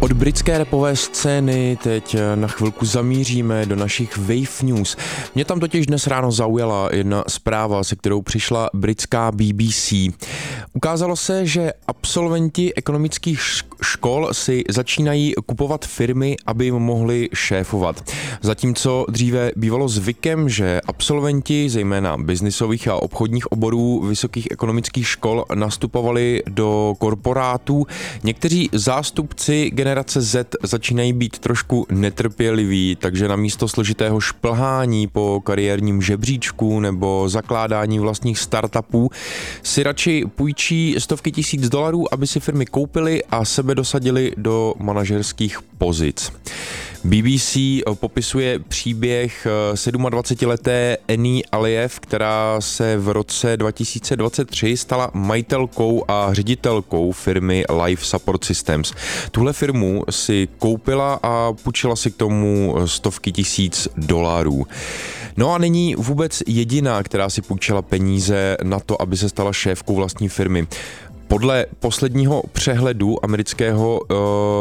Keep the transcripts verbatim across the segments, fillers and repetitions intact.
Od britské rapové scény teď na chvilku zamíříme do našich Wave News. Mě tam totiž dnes ráno zaujala jedna zpráva, se kterou přišla britská B B C. Ukázalo se, že absolventi ekonomických škol si začínají kupovat firmy, aby jim mohli šéfovat. Zatímco dříve bývalo zvykem, že absolventi, zejména biznisových a obchodních oborů vysokých ekonomických škol, nastupovali do korporátů, někteří zástupci generace Z začínají být trošku netrpěliví, takže na místo složitého šplhání po kariérním žebříčku nebo zakládání vlastních startupů si radši půjčí stovky tisíc dolarů, aby si firmy koupily a sebe dosadili do manažerských pozic. B B C popisuje příběh sedmadvacetileté Annie Aliyev, která se v roce dva tisíce dvacet tři stala majitelkou a ředitelkou firmy Life Support Systems. Tuhle firmu si koupila a půjčila si k tomu stovky tisíc dolarů. No a není vůbec jediná, která si půjčila peníze na to, aby se stala šéfkou vlastní firmy. Podle posledního přehledu amerického uh,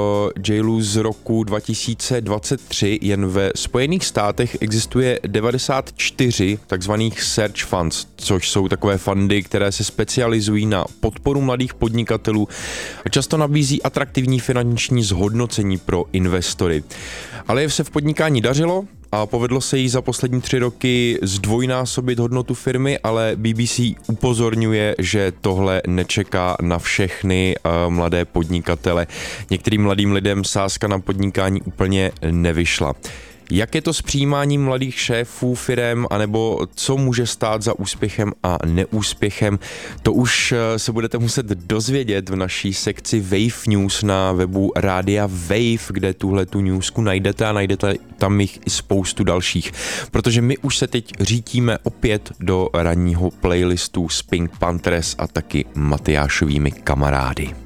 jailu z roku dva tisíce dvacet tři jen ve Spojených státech existuje devadesát čtyři takzvaných search funds, což jsou takové fundy, které se specializují na podporu mladých podnikatelů a často nabízí atraktivní finanční zhodnocení pro investory. Ale se v podnikání dařilo a povedlo se jí za poslední tři roky zdvojnásobit hodnotu firmy, ale B B C upozorňuje, že tohle nečeká na všechny uh, mladé podnikatele. Některým mladým lidem sázka na podnikání úplně nevyšla. Jak je to s přijímáním mladých šéfů firem, anebo co může stát za úspěchem a neúspěchem, to už se budete muset dozvědět v naší sekci Wave News na webu Rádia Wave, kde tuhle tu newsku najdete a najdete tam jich i spoustu dalších, protože my už se teď řítíme opět do ranního playlistu s Pink Panthers a taky Matyášovými kamarády.